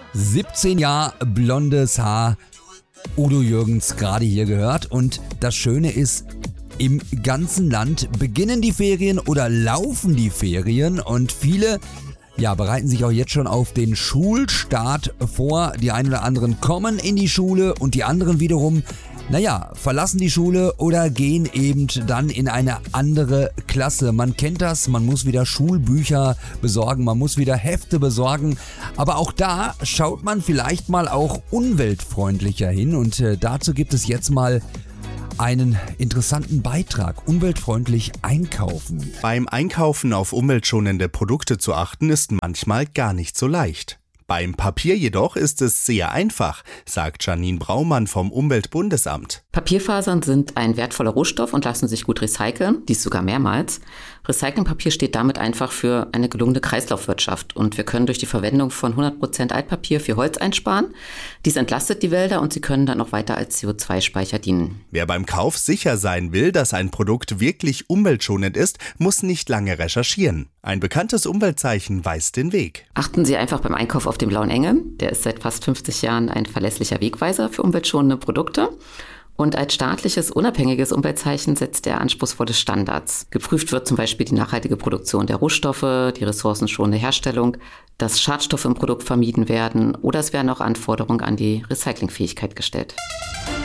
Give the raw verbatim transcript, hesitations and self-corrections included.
siebzehn Jahre blondes Haar, Udo Jürgens gerade hier gehört. Und das Schöne ist, im ganzen Land beginnen die Ferien oder laufen die Ferien und viele ja, bereiten sich auch jetzt schon auf den Schulstart vor. Die einen oder anderen kommen in die Schule und die anderen wiederum, naja, verlassen die Schule oder gehen eben dann in eine andere Klasse. Man kennt das, man muss wieder Schulbücher besorgen, man muss wieder Hefte besorgen. Aber auch da schaut man vielleicht mal auch umweltfreundlicher hin und äh, dazu gibt es jetzt mal einen interessanten Beitrag. Umweltfreundlich einkaufen. Beim Einkaufen auf umweltschonende Produkte zu achten, ist manchmal gar nicht so leicht. Beim Papier jedoch ist es sehr einfach, sagt Janine Braumann vom Umweltbundesamt. Papierfasern sind ein wertvoller Rohstoff und lassen sich gut recyceln, dies sogar mehrmals. Recyclingpapier steht damit einfach für eine gelungene Kreislaufwirtschaft und wir können durch die Verwendung von hundert Prozent Altpapier für Holz einsparen. Dies entlastet die Wälder und sie können dann auch weiter als C O zwei Speicher dienen. Wer beim Kauf sicher sein will, dass ein Produkt wirklich umweltschonend ist, muss nicht lange recherchieren. Ein bekanntes Umweltzeichen weist den Weg. Achten Sie einfach beim Einkauf auf den blauen Engel. Der ist seit fast fünfzig Jahren ein verlässlicher Wegweiser für umweltschonende Produkte. Und als staatliches, unabhängiges Umweltzeichen setzt er anspruchsvolle Standards. Geprüft wird zum Beispiel die nachhaltige Produktion der Rohstoffe, die ressourcenschonende Herstellung, dass Schadstoffe im Produkt vermieden werden oder es werden auch Anforderungen an die Recyclingfähigkeit gestellt.